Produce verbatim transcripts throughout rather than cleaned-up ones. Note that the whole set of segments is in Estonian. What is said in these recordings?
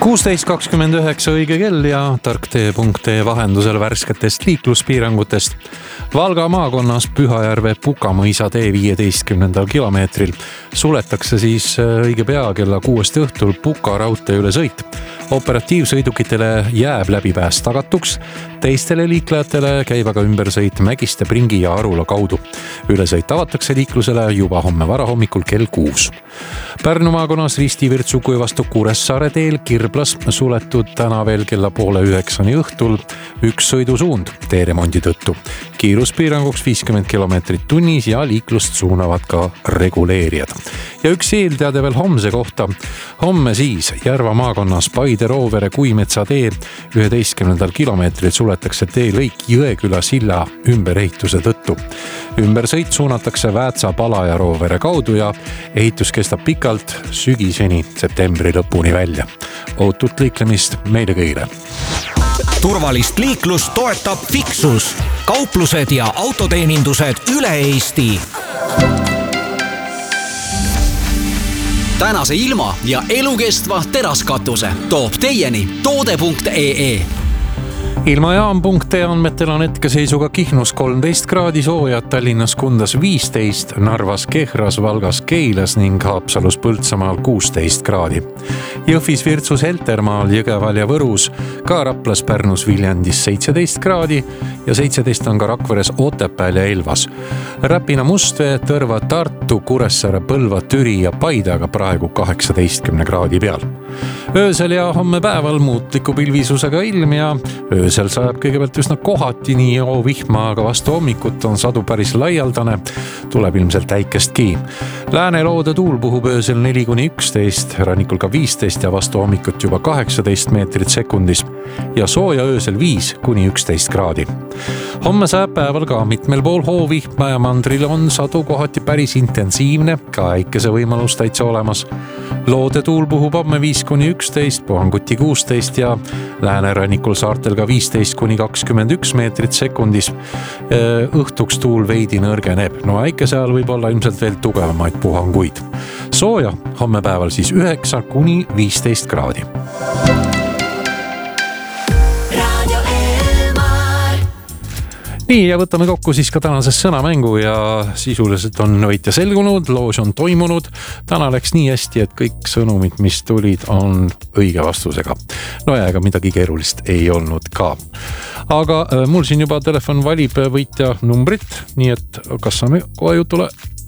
kuusteist kakskümmend üheksa õige kell ja tarktee punkt ee vahendusel värsketest liikluspiirangutest. Valga maakonnas Pühajärve Pukamõisa tee viieteistkümnendal kilomeetril suletakse siis õige pea kella kuuest õhtul Puka raudtee üle sõit. Operatiivsõidukitele jääb läbipääs tagatuks, teistele liiklejatele käib aga ümbersõit Mägiste, Pringi ja Arula kaudu. Ülesõit avatakse liiklusele juba homme varahommikul kell kuus. Pärnu maakonnas Risti-Virtsu Kuivastu Kuressaare teel Kirblas suletud täna veel kella poole üheksani õhtul üks sõidusuund teeremondi tõttu. Kiiruspiiranguks viiskümmend kilomeetrit tunnis ja liiklust suunavad ka reguleerijad. Ja üks eelteade veel homse kohta. Homme siis Järva maakonnas Paide Roovere Kuimetsa tee üheteistkümnendal kilomeetril suletakse tee lõik Jõeküla silla ümberehituse tõttu. Ümbersõit suunatakse Väätsa, Pala ja Roovere kaudu ja ehitus kestab pikalt sügiseni septembri lõpuni välja. Ootut liiklemist meile kõigile. Turvalist liiklust toetab Fixus, kauplused ja autoteenindused üle Eesti. Tänase ilma ja elukestva teraskatuse toob teieni toode punkt ee. Ilmajaam punkt ee andmetel on hetkeseisuga Kihnus kolmteist kraadi soojad, Tallinnas Kundas viisteist, Narvas Kehras, Valgas Keilas ning Haapsalus Põltsamaal kuusteist kraadi. Jõhvis, Virtsus, Heltermaal, Jõgeval ja Võrus, ka Raplas, Pärnus, Viljandis seitseteist kraadi ja seitseteist on ka Rakveres, Otepääl ja Elvas. Räpina, Mustvee, Tõrva, Tartu, Kuressaare, Põlva, Türi ja Paide aga praegu kaheksateistkümne kraadi peal. Öösel ja homme päeval muutliku pilvisusega ilm ja öösel sajab kõigepealt üsna kohati nii joo vihma, aga vastu hommikut on sadu päris laialdane, tuleb ilmselt äikestki. Lääneloode tuul puhub öösel neli kuni üksteist, rannikul ka viisteist ja vastu hommikut juba kaheksateist meetrit sekundis ja sooja öösel viis kuni üksteist kraadi. Homme sajab päeval ka mitmel pool hoovihma ja mandril on sadu kohati päris intensiivne, ka äikese võimalus täitsa olemas. Loode tuul puhub homme viis kuni üksteist, puhanguti kuusteist ja läänerannikul saartel ka viisteist kuni kakskümmend üks meetrit sekundis. Õhtuks tuul veidi nõrgeneb, no äikese ajal võib olla ilmselt veel tugevamaid puhanguid. Sooja homme päeval siis üheksa kuni viisteist kraadi. Nii, ja võtame kokku siis ka tänases sõnamängu ja sisuliselt on võitja selgunud, loos on toimunud. Täna läks nii hästi, et kõik sõnumid, mis tulid, on õige vastusega. No ja ega midagi keerulist ei olnud ka. Aga mul siin juba telefon valib võitja numbrit, nii et kas saame kohe jutule?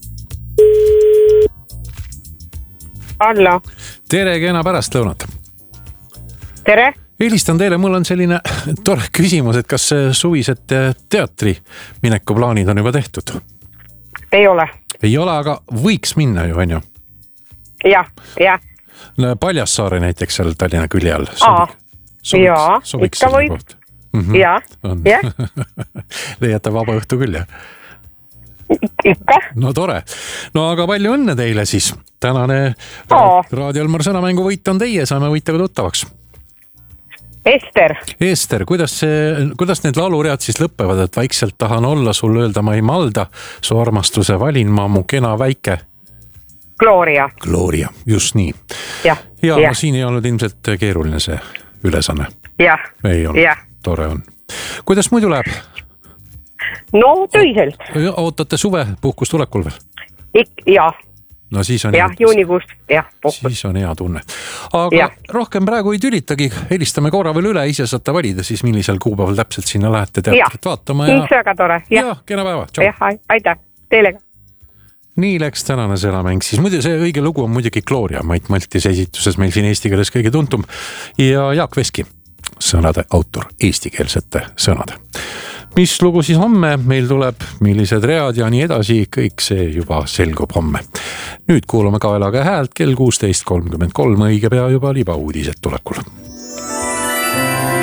Allo. Tere, kena pärast lõunat. Tere. Helistan teile, mul on selline tore küsimus, et kas suvised teatri mineku plaanid on juba tehtud? Ei ole. Ei ole, aga võiks minna ju, on ju? Jah, jah. Paljassaare näiteks seal Tallinna külje all. Aa, jaa, ikka võib. Mm-hmm. Jaa, jah. Leiate vaba õhtu küll, jah? Ikka. No tore. No aga palju õnne teile siis. Tänane Raadio Elmar sõnamängu võit on teie, saame võita ka tuttavaks. Ester. Ester, kuidas, see, kuidas need lauluread siis lõppevad, et vaikselt tahan olla sul öelda ma ei malda, su armastuse valin ma mu kena väike? Gloria. Gloria, just nii. Ja, ja, ja. No siin ei olnud ilmselt keeruline see ülesanne. Jah, ei olnud. Ja. Tore on. Kuidas muidu läheb? No töiselt. Ootate suve puhkust tulekul veel? Ik, jah. No siis on, jah, juunikuust, jah, puhkus. Siis on hea tunne. Aga ja. Rohkem praegu ei tülitagi, helistame korra veel üle, ise saate valida siis millisel kuupäeval täpselt sinna lähete teatrit vaatama. Ja, väga tore. Ja, ja kena päeva. Jah, aitäh, teile ka. Nii läks tänane sõnamäng. Siis muidu see õige lugu on muidugi Gloria, Mait Maltis esituses meil siin eesti keeles kõige tuntum ja Jaak Veski, sõnade autor, eestikeelsete sõnade. Mis lugu siis homme meil tuleb, millised read ja nii edasi, kõik see juba selgub homme. Nüüd kuulame Kaelaga häält kell kuusteist kolmkümmend kolm, õige pea juba liba uudised tulekul.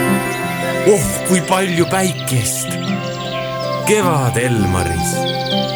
Oh, kui palju päikest! Kevad Elmaris!